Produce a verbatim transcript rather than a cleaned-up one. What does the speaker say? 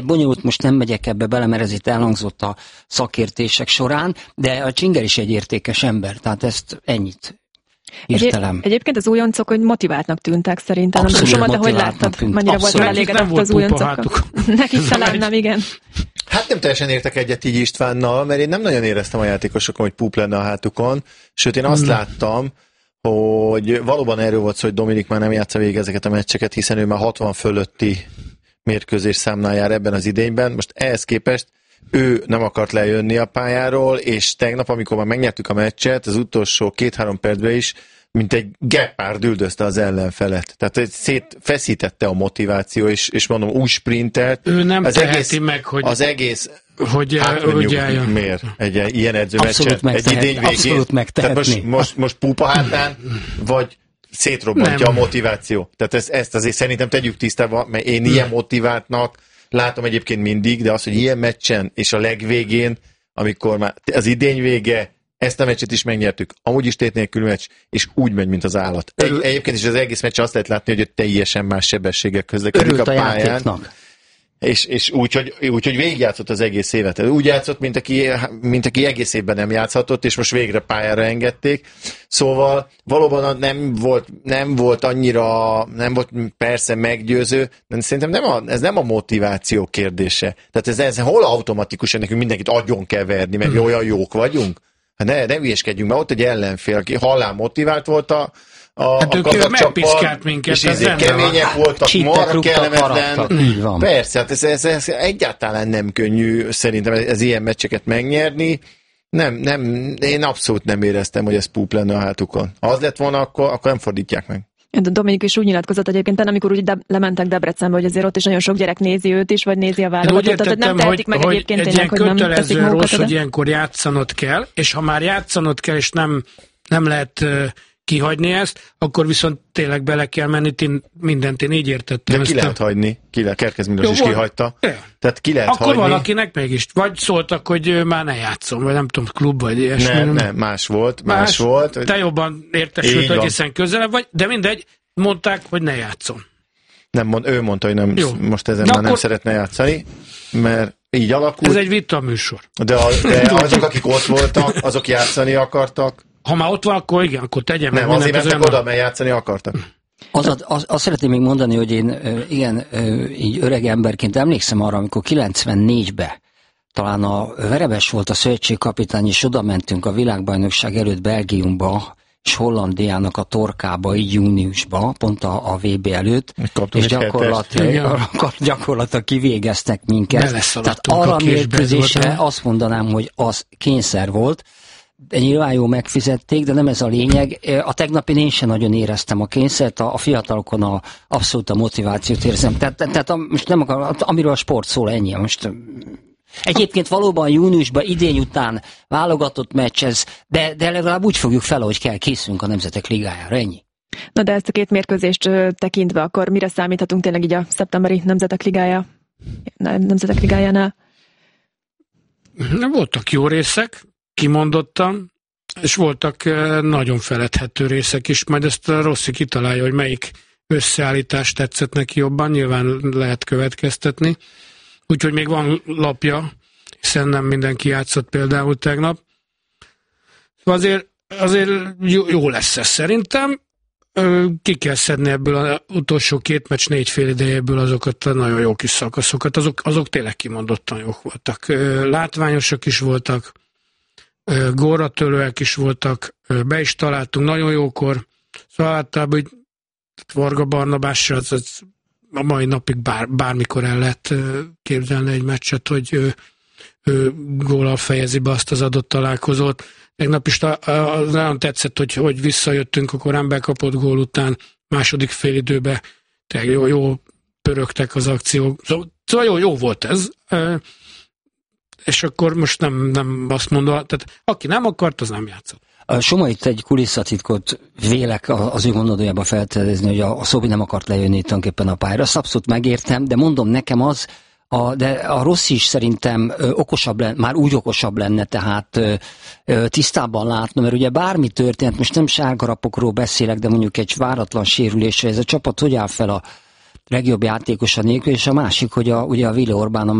Bonyolult, most nem megyek ebbe bele, mert ez itt elhangzott a szakértések során, de a Csinger is egy értékes ember, tehát ezt ennyit értelem. Egy, egyébként az újoncok, hogy motiváltnak tűntek szerintem. Abszolút nem tudom, de hogy láttad, tűnt. mennyire Abszolút. voltál elégedett az újoncokkal. Neki talán nem, igen. Hát nem teljesen értek egyet így Istvánnal, mert én nem nagyon éreztem a játékosokon, hogy púp lenne a hátukon, sőt én azt hmm. láttam, hogy valóban erről volt szó, hogy Dominik már nem játsza végig ezeket a meccseket, hiszen ő már hatvan fölötti mérkőzés számnál jár ebben az idényben. Most ehhez képest ő nem akart lejönni a pályáról, és tegnap, amikor már megnyertük a meccset, az utolsó két-három percben is, mint egy gepárd üldözte az ellenfelet. Tehát szétfeszítette a motiváció, és, és mondom, úgy sprintelt. Ő nem az teheti egész, meg, hogy... Az egész... Hogy, hát hogy miért? Egy ilyen edzőmeccset, egy idény végén. Abszolút megtehetni. Tehát most, most, most púpa hátán, vagy szétrobbantja nem. a motiváció. Tehát ezt, ezt azért szerintem tegyük tisztába, mert én ilyen motiváltnak látom egyébként mindig, de az, hogy ilyen meccsen és a legvégén, amikor már az idény vége, ezt a meccset is megnyertük. Amúgy is tét nélkül meccs, és úgy megy, mint az állat. Egy, egyébként is az egész meccs azt lehet látni, hogy teljesen más sebességek közlekedik a pályán. Játéknak. És, és úgy, hogy, úgy, hogy végigjátszott az egész évet. Úgy játszott, mint aki, mint aki egész évben nem játszhatott, és most végre pályára engedték. Szóval valóban nem volt, nem volt annyira, nem volt persze meggyőző, de szerintem nem a, ez nem a motiváció kérdése. Tehát ez, ez hol automatikusan nekünk mindenkit agyon kell verni, meg hmm. olyan jók vagyunk? Hát ne, ne hülyeskedjünk, mert ott egy ellenfél, aki halál motivált volt a A, hát a ők megpiszkált minket, és ezért kemények voltak, Csíptek, marha kellemetlen. Persze, hát ez, ez, ez egyáltalán nem könnyű szerintem ez ilyen meccseket megnyerni. Nem, nem, én abszolút nem éreztem, hogy ez púp lenne a hátukon. Ha az lett volna, akkor, akkor nem fordítják meg. Dominik is úgy nyilatkozott egyébként, amikor úgy de- lementek Debrecenbe, hogy azért ott is nagyon sok gyerek nézi őt is, vagy nézi a válogatottat, tehát nem tehetik meg hogy egyébként egy tényleg, hogy nem teszik rossz, magukat. hogy ilyenkor játszanod kell, és ha már játszanod kell, és nem, nem lehet uh, kihagyni ezt, akkor viszont tényleg bele kell menni, én mindent én így értettem. De ki lehet a... hagyni, ki le, Kerkez Milos is kihagyta. Ja. Tehát ki lehet akkor hagyni. valakinek mégis, vagy szóltak, hogy már ne játszom, vagy nem tudom, klub, vagy ilyesmi. Nem, nem, más volt, más, más volt. Te jobban értesült, egészen közelebb vagy, de mindegy, mondták, hogy ne játszom. Nem mond, ő mondta, hogy nem, most ezen de már akkor... nem szeretne játszani, mert így alakult. Ez egy vita műsor. De, a, de azok, akik ott voltak, azok játszani akartak. Ha már ott van, akkor igen, akkor tegyen meg. Nem, azért mentek oda, mert játszani akartak. Az, az, azt szeretném még mondani, hogy én igen, így öreg emberként emlékszem arra, amikor kilencvennégyben talán a Verebes volt a szövetségkapitány, és oda mentünk a világbajnokság előtt Belgiumba, és Hollandiának a torkába, így júniusba, pont a, a vé bé előtt, és gyakorlatilag, gyakorlatilag kivégeztek minket. Tehát arra a mérkőzésre azt mondanám, hogy az kényszer volt, de nyilván jó megfizették, de nem ez a lényeg. A tegnapin én sem nagyon éreztem a kényszert, a, a fiatalokon a, abszolút a motivációt érzem. Tehát, tehát a, most nem akar, amiről a sport szól, ennyi. Most egyébként valóban júniusban, idény után válogatott meccs ez, de, de legalább úgy fogjuk fel, hogy kell, készülünk a Nemzetek Ligájára, ennyi. Na de ezt a két mérkőzést tekintve, akkor mire számíthatunk tényleg így a szeptemberi Nemzetek Ligája, Nemzetek Ligájánál? Voltak jó részek, kimondottan, és voltak nagyon feledhető részek is, majd ezt a Rossi kitalálja, hogy melyik összeállítás tetszett neki jobban, nyilván lehet következtetni. Úgyhogy még van lapja, hiszen nem mindenki játszott például tegnap. Azért, azért jó, jó lesz ez szerintem. Ki kell szedni ebből az utolsó két meccs négy fél idejéből azokat a nagyon jó kis szakaszokat. Azok, azok tényleg kimondottan jók voltak. Látványosak is voltak, gólra törőek is voltak, be is találtunk nagyon jókor. Szóval általában, hogy Varga Barnabás az, az a mai napig bár, bármikor el lehet képzelni egy meccset, hogy ő, ő góllal fejezi be azt az adott találkozót. Tegnap is nagyon tetszett, hogy, hogy visszajöttünk a korán bekapott gól után második félidőbe. Tehát jó, jó pörögtek az akciók. Szóval jó, jó volt ez. És akkor most nem, nem azt mondom, tehát aki nem akart, az nem játszott. Soma itt egy kulisszatitkot vélek az ő gondolójába feltedezni, hogy a, a Szobi nem akart lejönni tulajdonképpen a pályára. Azt abszolút megértem, de mondom nekem az, a, de a Rossi is szerintem ö, okosabb lenne, már úgy okosabb lenne, tehát ö, ö, tisztában látnom, mert ugye bármi történt, most nem sárgarapokról beszélek, de mondjuk egy váratlan sérülésre, ez a csapat hogy áll fel a legjobb játékosa nélkül, és a másik, hogy a, ugye a Ville Orbán a